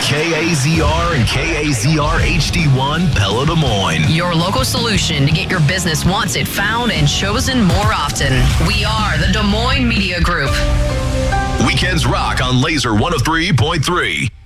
KAZR and KAZR HD1 Pella Des Moines. Your local solution to get your business once it found and chosen more often. We are the Des Moines Media Group. Weekends rock on Laser 103.3.